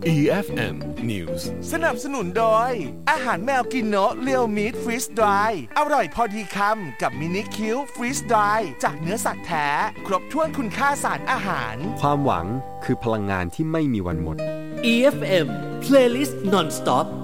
EFM News สนับสนุนโดยอาหารแมวกินโนะเรียวมีทฟรีสดรายอร่อยพอดีคำกับมินิคิวฟรีสดรายจากเนื้อสัตว์แท้ครบถ้วนคุณค่าสารอาหารความหวังคือพลังงานที่ไม่มีวันหมด EFM Playlist Non-Stop